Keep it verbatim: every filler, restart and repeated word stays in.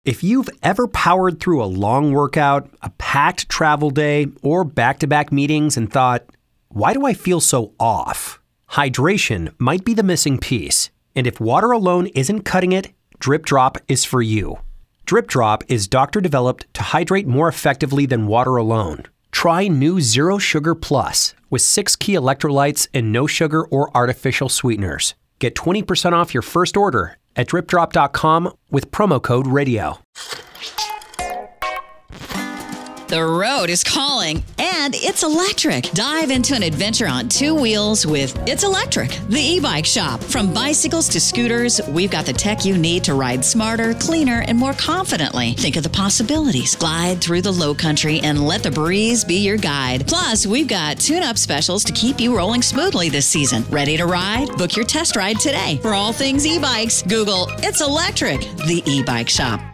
If you've ever powered through a long workout, a packed travel day, or back-to-back meetings and thought, why do I feel so off? Hydration might be the missing piece. And if water alone isn't cutting it, Drip Drop is for you. Drip Drop is doctor-developed to hydrate more effectively than water alone. Try new Zero Sugar Plus with six key electrolytes and no sugar or artificial sweeteners. Get twenty percent off your first order at drip drop dot com with promo code radio. The road is calling, and it's electric. Dive into an adventure on two wheels with It's Electric, the e-bike shop. From bicycles to scooters, we've got the tech you need to ride smarter, cleaner, and more confidently. Think of the possibilities. Glide through the low country and let the breeze be your guide. Plus, we've got tune-up specials to keep you rolling smoothly this season. Ready to ride? Book your test ride today. For all things e-bikes, Google It's Electric, the e-bike shop.